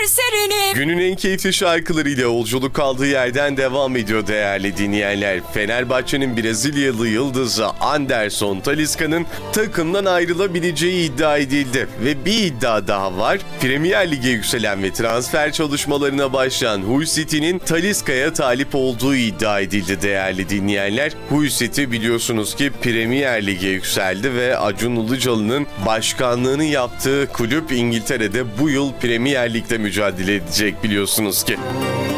serserinim. Günün en keyifli şarkılarıyla yolculuk kaldığı yerden devam ediyor değerli dinleyenler. Fenerbahçe'nin Brezilyalı yıldızı Anderson Talisca'nın takımdan ayrılabileceği iddia edildi. Ve bir iddia daha var. Premier Lig'e yükselen ve transfer çalışmalarına başlayan Hull City'nin Talisca'ya talip olduğu iddia edildi değerli dinleyenler. Hull City biliyorsunuz ki Premier Lig'e yükseldi ve Acun Ilıcalı'nın başkanlığını yaptığı kulüp İngiltere'de bu yıl Premier Lig'de mücadele edecek biliyorsunuz ki.